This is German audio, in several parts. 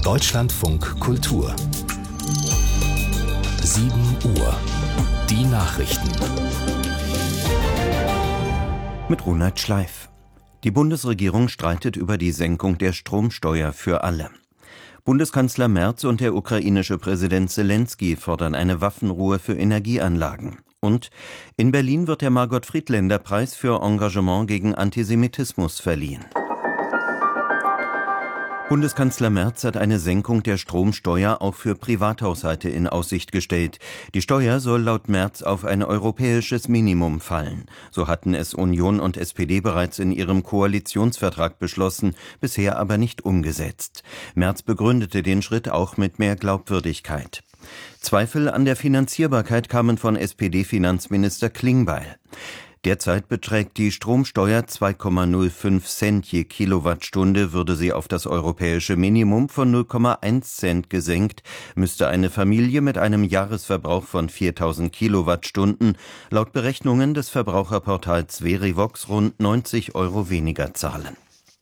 Deutschlandfunk Kultur 7 Uhr. Die Nachrichten. Mit Ronald Schleif. Die Bundesregierung streitet über die Senkung der Stromsteuer für alle. Bundeskanzler Merz und der ukrainische Präsident Selenskyj fordern eine Waffenruhe für Energieanlagen. Und in Berlin wird der Margot-Friedländer-Preis für Engagement gegen Antisemitismus verliehen. Bundeskanzler Merz hat eine Senkung der Stromsteuer auch für Privathaushalte in Aussicht gestellt. Die Steuer soll laut Merz auf ein europäisches Minimum fallen. So hatten es Union und SPD bereits in ihrem Koalitionsvertrag beschlossen, bisher aber nicht umgesetzt. Merz begründete den Schritt auch mit mehr Glaubwürdigkeit. Zweifel an der Finanzierbarkeit kamen von SPD-Finanzminister Klingbeil. Derzeit beträgt die Stromsteuer 2,05 Cent je Kilowattstunde. Würde sie auf das europäische Minimum von 0,1 Cent gesenkt, müsste eine Familie mit einem Jahresverbrauch von 4.000 Kilowattstunden laut Berechnungen des Verbraucherportals Verivox rund 90 € weniger zahlen.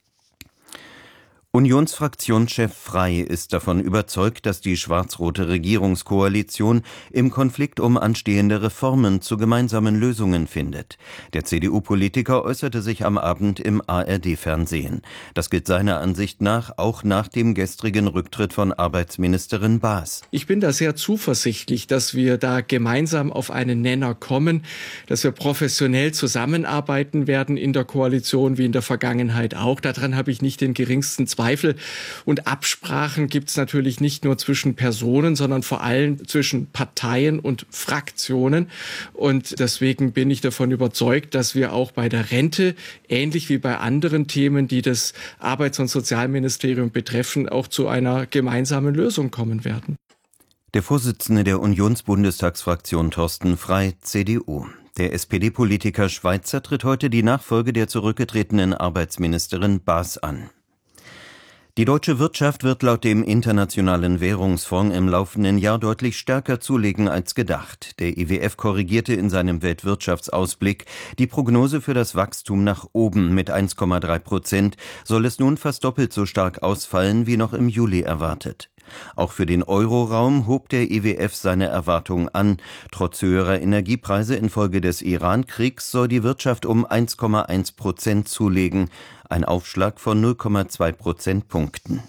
Unionsfraktionschef Frey ist davon überzeugt, dass die schwarz-rote Regierungskoalition im Konflikt um anstehende Reformen zu gemeinsamen Lösungen findet. Der CDU-Politiker äußerte sich am Abend im ARD-Fernsehen. Das gilt seiner Ansicht nach auch nach dem gestrigen Rücktritt von Arbeitsministerin Baas. Ich bin da sehr zuversichtlich, dass wir da gemeinsam auf einen Nenner kommen, dass wir professionell zusammenarbeiten werden in der Koalition wie in der Vergangenheit auch. Daran habe ich nicht den geringsten Zweifel. Und Absprachen gibt es natürlich nicht nur zwischen Personen, sondern vor allem zwischen Parteien und Fraktionen. Und deswegen bin ich davon überzeugt, dass wir auch bei der Rente, ähnlich wie bei anderen Themen, die das Arbeits- und Sozialministerium betreffen, auch zu einer gemeinsamen Lösung kommen werden. Der Vorsitzende der Unionsbundestagsfraktion Thorsten Frey, CDU. Der SPD-Politiker Schweizer tritt heute die Nachfolge der zurückgetretenen Arbeitsministerin Baas an. Die deutsche Wirtschaft wird laut dem Internationalen Währungsfonds im laufenden Jahr deutlich stärker zulegen als gedacht. Der IWF korrigierte in seinem Weltwirtschaftsausblick die Prognose für das Wachstum nach oben. Mit 1,3% soll es nun fast doppelt so stark ausfallen wie noch im Juli erwartet. Auch für den Euroraum hob der IWF seine Erwartungen an. Trotz höherer Energiepreise infolge des Iran-Kriegs soll die Wirtschaft um 1,1% zulegen, ein Aufschlag von 0,2 Prozentpunkten.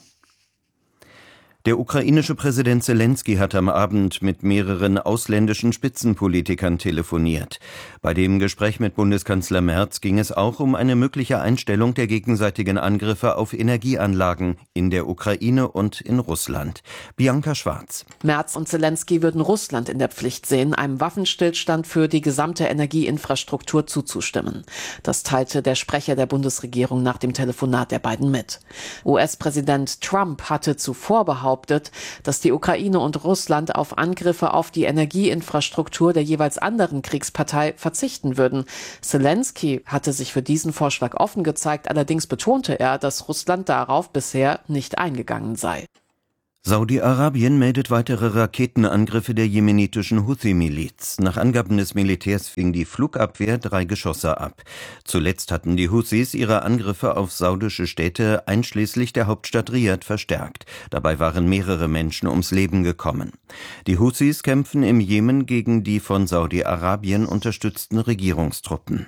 Der ukrainische Präsident Selenskyj hat am Abend mit mehreren ausländischen Spitzenpolitikern telefoniert. Bei dem Gespräch mit Bundeskanzler Merz ging es auch um eine mögliche Einstellung der gegenseitigen Angriffe auf Energieanlagen in der Ukraine und in Russland. Bianca Schwarz. Merz und Selenskyj würden Russland in der Pflicht sehen, einem Waffenstillstand für die gesamte Energieinfrastruktur zuzustimmen. Das teilte der Sprecher der Bundesregierung nach dem Telefonat der beiden mit. US-Präsident Trump hatte zuvor behauptet, dass die Ukraine und Russland auf Angriffe auf die Energieinfrastruktur der jeweils anderen Kriegspartei verzichten würden. Selenskyj hatte sich für diesen Vorschlag offen gezeigt, allerdings betonte er, dass Russland darauf bisher nicht eingegangen sei. Saudi-Arabien meldet weitere Raketenangriffe der jemenitischen Houthi-Miliz. Nach Angaben des Militärs fing die Flugabwehr 3 Geschosse ab. Zuletzt hatten die Houthis ihre Angriffe auf saudische Städte einschließlich der Hauptstadt Riad verstärkt. Dabei waren mehrere Menschen ums Leben gekommen. Die Houthis kämpfen im Jemen gegen die von Saudi-Arabien unterstützten Regierungstruppen.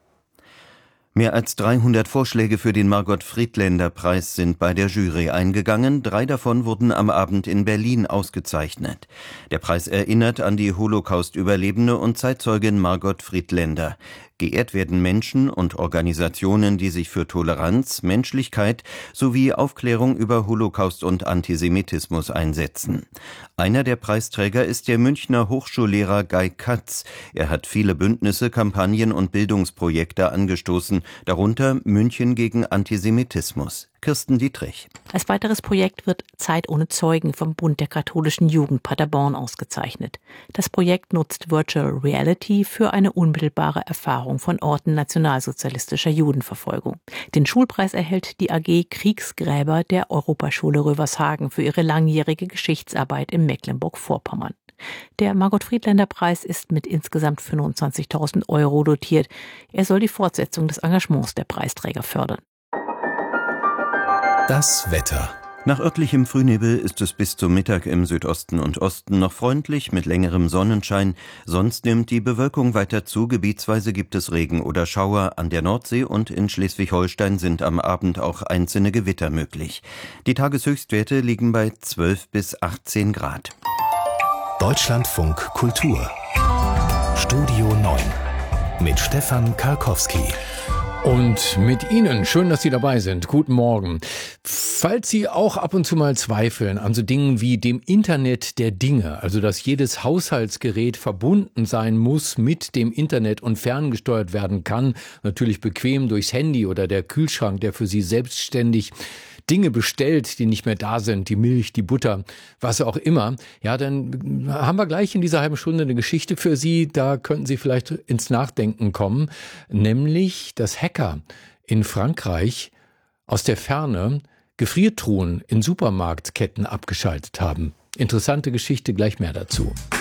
Mehr als 300 Vorschläge für den Margot-Friedländer-Preis sind bei der Jury eingegangen. 3 davon wurden am Abend in Berlin ausgezeichnet. Der Preis erinnert an die Holocaust-Überlebende und Zeitzeugin Margot Friedländer. Geehrt werden Menschen und Organisationen, die sich für Toleranz, Menschlichkeit sowie Aufklärung über Holocaust und Antisemitismus einsetzen. Einer der Preisträger ist der Münchner Hochschullehrer Guy Katz. Er hat viele Bündnisse, Kampagnen und Bildungsprojekte angestoßen, darunter München gegen Antisemitismus. Kirsten Dietrich. Als weiteres Projekt wird Zeit ohne Zeugen vom Bund der katholischen Jugend Paderborn ausgezeichnet. Das Projekt nutzt Virtual Reality für eine unmittelbare Erfahrung von Orten nationalsozialistischer Judenverfolgung. Den Schulpreis erhält die AG Kriegsgräber der Europaschule Rövershagen für ihre langjährige Geschichtsarbeit in Mecklenburg-Vorpommern. Der Margot-Friedländer-Preis ist mit insgesamt 25.000 € dotiert. Er soll die Fortsetzung des Engagements der Preisträger fördern. Das Wetter. Nach örtlichem Frühnebel ist es bis zum Mittag im Südosten und Osten noch freundlich mit längerem Sonnenschein. Sonst nimmt die Bewölkung weiter zu. Gebietsweise gibt es Regen oder Schauer. An der Nordsee und in Schleswig-Holstein sind am Abend auch einzelne Gewitter möglich. Die Tageshöchstwerte liegen bei 12 bis 18 Grad. Deutschlandfunk Kultur Studio 9 mit Stefan Karkowski. Und mit Ihnen, schön, dass Sie dabei sind. Guten Morgen. Falls Sie auch ab und zu mal zweifeln an so Dingen wie dem Internet der Dinge, also dass jedes Haushaltsgerät verbunden sein muss mit dem Internet und ferngesteuert werden kann, natürlich bequem durchs Handy oder der Kühlschrank, der für Sie selbstständig Dinge bestellt, die nicht mehr da sind, die Milch, die Butter, was auch immer, ja, dann haben wir gleich in dieser halben Stunde eine Geschichte für Sie, da könnten Sie vielleicht ins Nachdenken kommen, nämlich, dass Hacker in Frankreich aus der Ferne Gefriertruhen in Supermarktketten abgeschaltet haben. Interessante Geschichte, gleich mehr dazu.